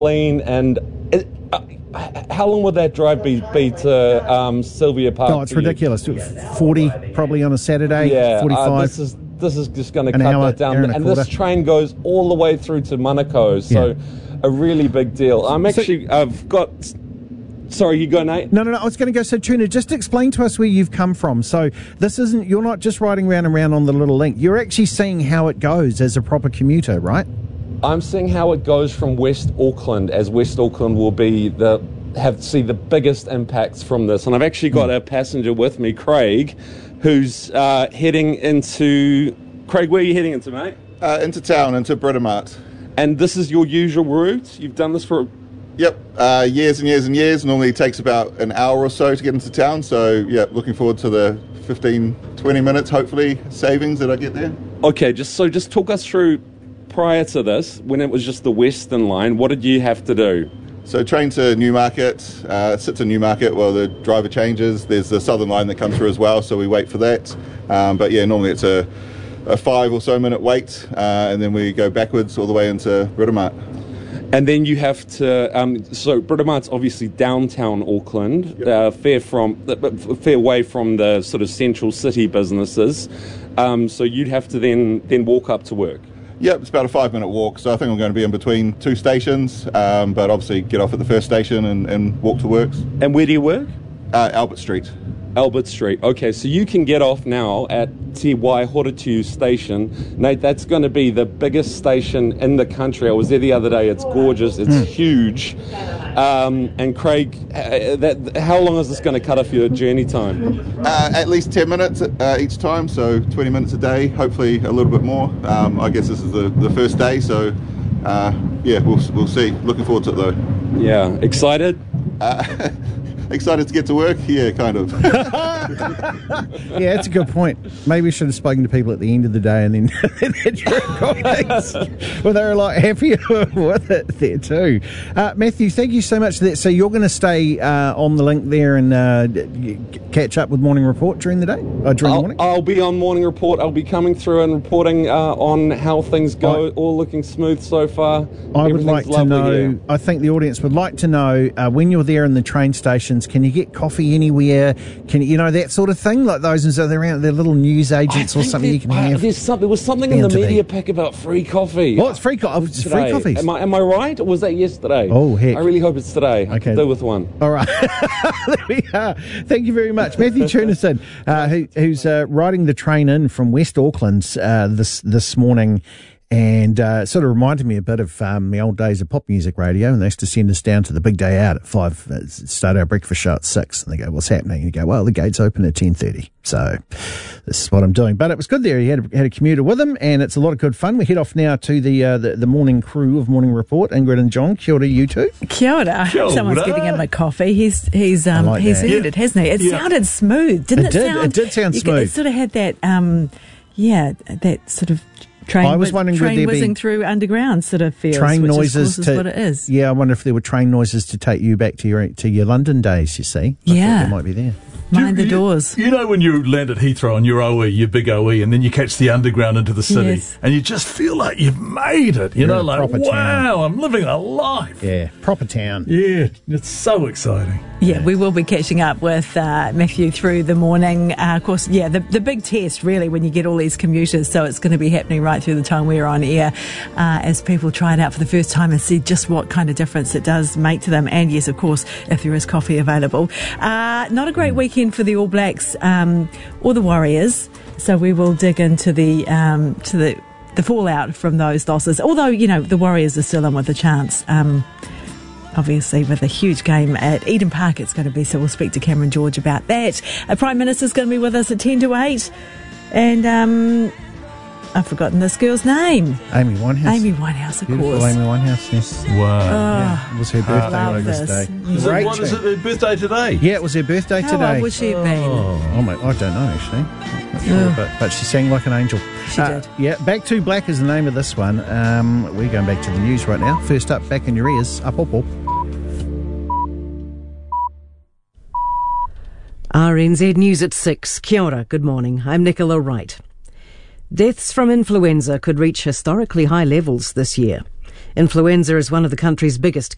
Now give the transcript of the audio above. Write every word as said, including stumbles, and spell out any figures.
Lean and it, uh, how long would that drive be, be to um, Sylvia Park? Oh, it's ridiculous. forty probably on a Saturday. Yeah, forty-five. Uh, this is this is just going to cut hour, that down. and, and this train goes all the way through to Manukau, so yeah. a really big deal. I'm actually so, I've got. Sorry, you go, Nate? No, no, no. I was going to go. So, Tuna, just explain to us where you've come from. So, this isn't. You're not just riding round and round on the little link. You're actually seeing how it goes as a proper commuter, right? I'm seeing how it goes from West Auckland, as West Auckland will be the have see the biggest impacts from this. And I've actually got a passenger with me, Craig, who's uh, heading into... Craig, where are you heading into, mate? Uh, into town, into Britomart. And this is your usual route? You've done this for... Yep, uh, years and years and years. Normally takes about an hour or so to get into town. So, yeah, looking forward to the fifteen, twenty minutes, hopefully, savings that I get there. Okay, just so just talk us through... Prior to this, when it was just the Western line, what did you have to do? So train to Newmarket, uh, sit to Newmarket while the driver changes. There's the Southern line that comes through as well, so we wait for that. Um, but yeah, normally it's a, a five or so minute wait, uh, and then we go backwards all the way into Britomart. And then you have to, um, so Britomart's obviously downtown Auckland, yep. uh, fair from, fair away from the sort of central city businesses. Um, so you'd have to then then walk up to work. Yep, it's about a five-minute walk, so I think I'm going to be in between two stations, um, but obviously get off at the first station and, and walk to works. And where do you work? Uh, Albert Street. Albert Street. Okay, so you can get off now at Te Waihoretu station. Nate, that's going to be the biggest station in the country. I was there the other day. It's gorgeous. It's mm. huge. Um, and Craig, uh, that, how long is this going to cut off your journey time? Uh, at least ten minutes uh, each time, so twenty minutes a day, hopefully a little bit more. Um, I guess this is the, the first day, so uh, yeah, we'll, we'll see. Looking forward to it though. Yeah, excited? Uh, Excited to get to work? Yeah, kind of. Yeah, that's a good point. Maybe we should have spoken to people at the end of the day and then well, they were a lot happier with it there too. Uh, Matthew, thank you so much for that. So you're going to stay uh, on the link there and uh, catch up with Morning Report during the day? Uh, during I'll, the morning? I'll be on Morning Report. I'll be coming through and reporting uh, on how things go. I, all looking smooth so far. I would like to know, here. I think the audience would like to know uh, when you're there in the train stations, can you get coffee anywhere? Can you know that sort of thing? Like those are around their little news agents or something you can uh, have. There's some, there was something in the media pack about free coffee. Well, it's free coffee. It's free coffees. Am I, am I right? Or was that yesterday? Oh, heck. I really hope it's today. Okay. I could do with one. All right. There we are. Thank you very much. Matthew Tunison, uh, who, who's uh, riding the train in from West Auckland uh, this, this morning. And uh, it sort of reminded me a bit of um, the old days of pop music radio, and they used to send us down to the big day out at five, uh, start our breakfast show at six, and they go, what's happening? And you go, well, the gates open at ten thirty. So this is what I'm doing. But it was good there. He had a, had a commuter with him, and it's a lot of good fun. We head off now to the uh, the, the morning crew of Morning Report. Ingrid and John, kia ora, you two. Kia ora. Kia ora. Someone's getting him a coffee. He's he's um like he's that. earned Yeah. it, hasn't he? It Yeah. sounded smooth, didn't It it? did. Sound, It did sound you smooth. Could, it sort of had that um yeah that sort of train. I was whiz, wondering would train there be whizzing through underground sort of feels. Train which noises is, to is what it is. Yeah, I wonder if there were train noises to take you back to your to your London days. You see, I Yeah. thought they might be there. Mind You- the you- doors. You know when you land at Heathrow on your O E, your big O E, and then you catch the underground into the city, Yes. and you just feel like you've made it. You You're know, in a like, proper wow, town. I'm living a life. Yeah, proper town. Yeah, it's so exciting. Yeah, we will be catching up with uh, Matthew through the morning. Uh, of course, yeah, the, the big test really when you get all these commuters. So it's going to be happening right through the time we're on air uh, as people try it out for the first time and see just what kind of difference it does make to them. And yes, of course, if there is coffee available. Uh, not a great weekend for the All Blacks um, or the Warriors. So we will dig into the um, to the the fallout from those losses. Although, you know, the Warriors are still in with a chance. Um, Obviously, with a huge game at Eden Park, it's going to be, so we'll speak to Cameron George about that. A Prime Minister's going to be with us at ten to eight. And um, I've forgotten this girl's name. Amy Winehouse. Amy Winehouse, of Beautiful course. Amy Winehouse, yes. Wow. Yeah, it was her birthday love on this this. day. Is it, Great what is tune. it, their birthday today? Yeah, it was her birthday How today. old would she have been? Oh, my, I don't know, actually. Not sure, Yeah. but, but she sang like an angel. She Uh, did. Yeah, Back to Black is the name of this one. Um, we're going back to the news right now. First up, back in your ears, up, up, up. R N Z News at six. Kia ora, good morning. I'm Nicola Wright. Deaths from influenza could reach historically high levels this year. Influenza is one of the country's biggest